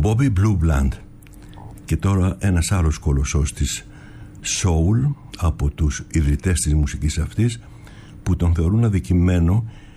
Bobby Blue Bland. Και τώρα ένας άλλος κολοσσός της soul από τους ιδρυτές της μουσικής αυτής, που τον θεωρούν αδικημένο